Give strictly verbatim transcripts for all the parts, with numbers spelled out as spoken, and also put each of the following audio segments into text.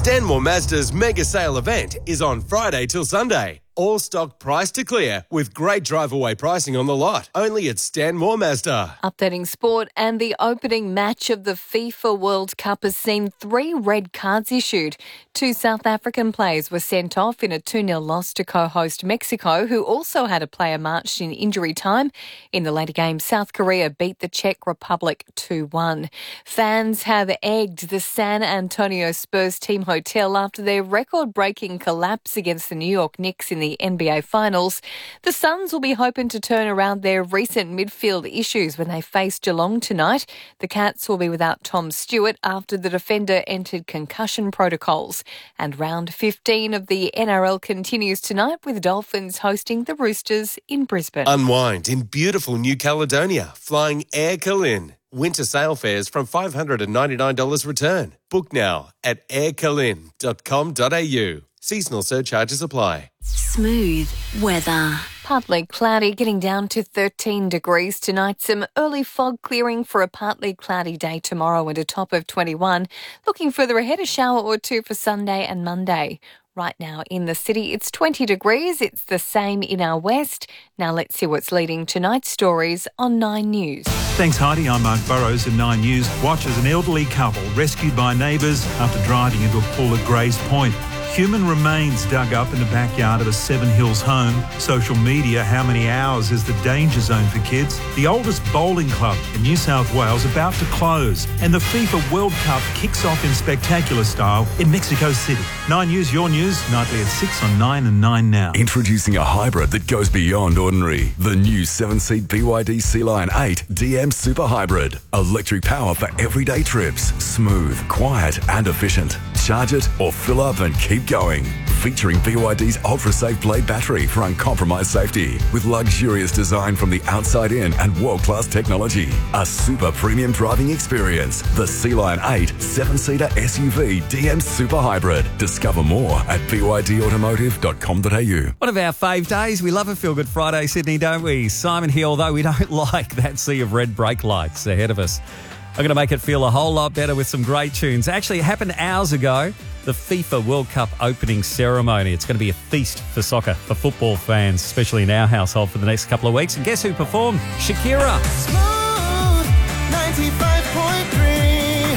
Stanmore Mazda's mega sale event is on Friday till Sunday. All stock price to clear with great drive-away pricing on the lot. Only at Stanmore Mazda. Updating sport, and the opening match of the FIFA World Cup has seen three red cards issued. Two South African players were sent off in a two nil loss to co-host Mexico, who also had a player marched in injury time. In the later game, South Korea beat the Czech Republic two one. Fans have egged the San Antonio Spurs team hotel after their record-breaking collapse against the New York Knicks in the N B A Finals. The Suns will be hoping to turn around their recent midfield issues when they face Geelong tonight. The Cats will be without Tom Stewart after the defender entered concussion protocols. And round fifteen of the N R L continues tonight with Dolphins hosting the Roosters in Brisbane. Unwind in beautiful New Caledonia, flying Air Calin. Winter sail fares from five hundred ninety-nine dollars return. Book now at air calin dot com dot a u. Seasonal surcharges apply. Smooth weather. Partly cloudy, getting down to thirteen degrees tonight. Some early fog clearing for a partly cloudy day tomorrow and a top of twenty-one. Looking further ahead, a shower or two for Sunday and Monday. Right now in the city, it's twenty degrees. It's the same in our west. Now let's see what's leading tonight's stories on Nine News. Thanks, Heidi. I'm Mark Burrows in Nine News. Watch as an elderly couple rescued by neighbours after driving into a pool at Grays Point. Human remains dug up in the backyard of a Seven Hills home. Social media, how many hours is the danger zone for kids? The oldest bowling club in New South Wales about to close. And the FIFA World Cup kicks off in spectacular style in Mexico City. Nine News, your news, nightly at six on Nine and Nine Now. Introducing a hybrid that goes beyond ordinary. The new seven-seat B Y D Sea Lion eight D M Super Hybrid. Electric power for everyday trips. Smooth, quiet and efficient. Charge it or fill up and keep going. Featuring B Y D's ultra-safe blade battery for uncompromised safety, with luxurious design from the outside in and world-class technology. A super premium driving experience. The Sea Lion eight seven-seater S U V D M Super Hybrid. Discover more at b y d automotive dot com dot a u. One of our fave days. We love a Feel Good Friday, Sydney, don't we? Simon Hill, though we don't like that sea of red brake lights ahead of us. I'm going to make it feel a whole lot better with some great tunes. Actually, it happened hours ago, the FIFA World Cup opening ceremony. It's going to be a feast for soccer, for football fans, especially in our household for the next couple of weeks. And guess who performed? Shakira. Smooth ninety-five point three.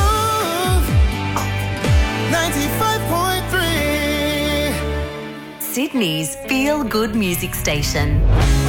Smooth ninety-five point three. Sydney's Feel Good Music Station.